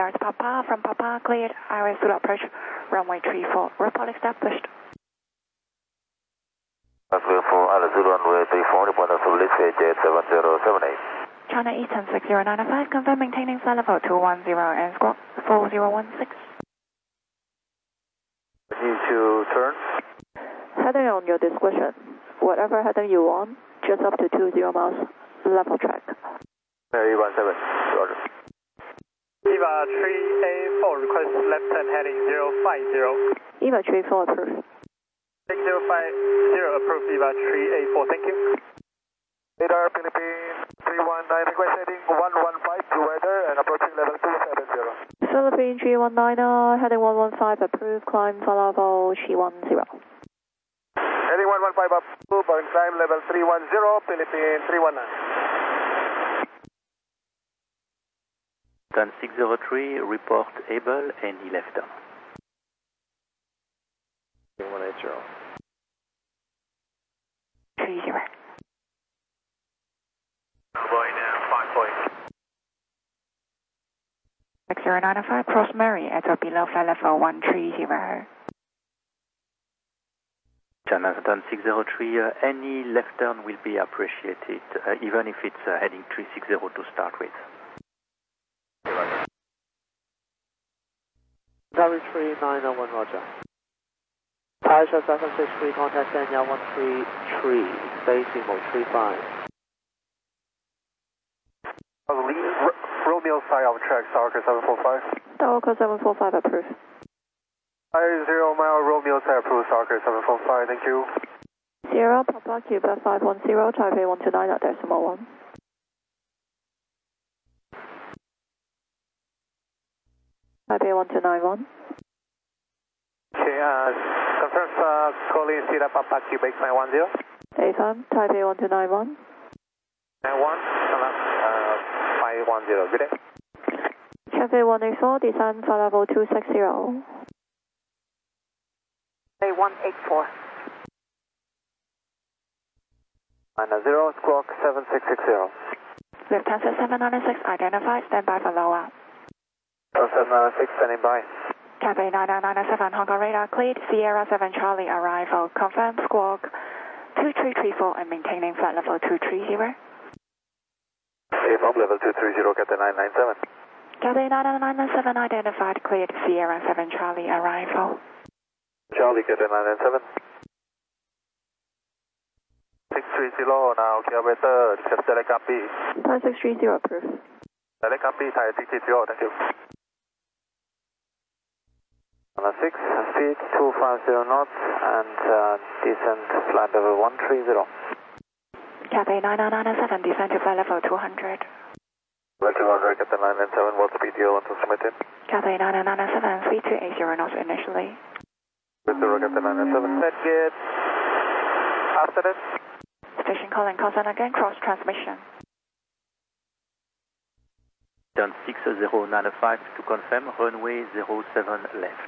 radar to Papa. From Papa, cleared. Iris Zulu approach. Runway 34. Report established. For Iris Zulu runway 34, report established, jet 7078. China Eastern 6095, confirm maintaining flight level 210 and squawk 4016. Need to turn. Heading on your discretion. Whatever heading you want, just up to 20 miles, level track. Mary 17, Roger. EVA 3A4, request left turn heading 050. EVA 34 approved. 6050, approved EVA 3A4, thank you. Radar Philippines 319, request heading 115 to weather and approaching level 270. Philippine 319, heading 115, approved, climb flight level 310. Heading 115 up, burn climb level 310, Philippine 319. Turn 603, report able, any left turn. 180. 30. Boy now, 5 point. 6095, cross Murray at or below flight level 130. China turn 603, any left turn will be appreciated, even if it's heading 360 to start with. Tower 3901, Roger. Taisha 763, contact Daniel 133, facing mode 35. Romeo side of track, Stalker 745. Stalker 745 approved. 50 mile Romeo side approved, Stalker 745, thank you. Sierra Papa Cuba 510, Taipei 129 at decimal 1. Taipei 1291. Okay, confirm calling Sierra Papa Cuba 910. Daytime, Taipei 1291. 91, 510, good day. Cafe 184, descend flight level 260. 184. 90, squawk 7660. Lufthansa 796, identified, stand by for lower. 796, standing by. Cathay 9997, Hong Kong radar cleared, Sierra 7 Charlie arrival, confirm squawk 2334 and maintaining flight level 230. From level 230, Cathay 997. Cathay 9997, identified, cleared, Sierra 7 Charlie arrival. Charlie, Cathay 997. 630, now kilometer, select copy. Thai 630 approved. Select copy, Thai 630, thank you. On 6 feet, 250 knots, and descent flight level 130. Cathay 9997, descend to flight level 200. Welcome, Roger, Cathay 997, what speed do you want to submit in? Cathay 9997, speed 280 knots initially. Roger, Cathay 997. Set gate. After that. Station calling, consent again, cross transmission. Turn 6095 to confirm, runway 07 left.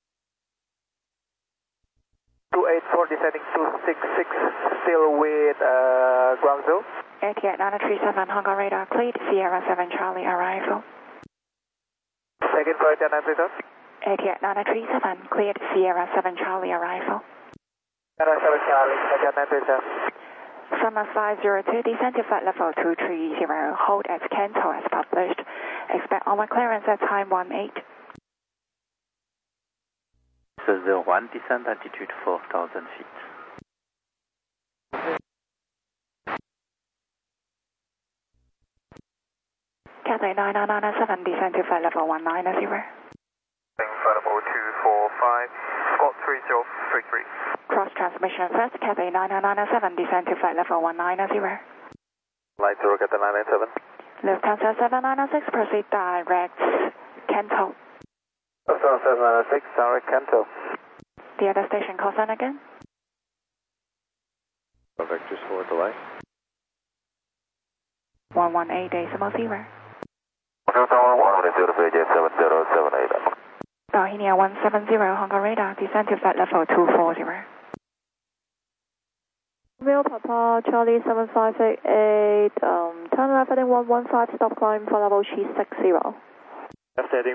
284, descending 266, still with Guangzhou. ATX 937, Hong Kong radar cleared, Sierra 7 Charlie arrival. Second flight 937. ATX 937, cleared, Sierra 7 Charlie arrival. 937 Charlie, 937. Summer 502, descend to flight level 230, hold at Kanto as published. Expect on clearance at time 18. 01, descent altitude 4,000 feet. Cathay 9997, descend to flight level 190. Flight level 245, squawk 3033. Cross transmission first, Cathay 9997, descend to flight level 190. Light 0, Cathay 997. Lufthansa 796, proceed direct Kanto. Lufthansa 796, direct Kanto. The other station call sign again. Vectors forward delay. 118.0. Tower 110, jet 7078. Bohemia 170, Hong Kong radar, descend to flight level 240. Romeo Papa, Charlie 7588, turn left heading 115, stop climb for level 360. Left heading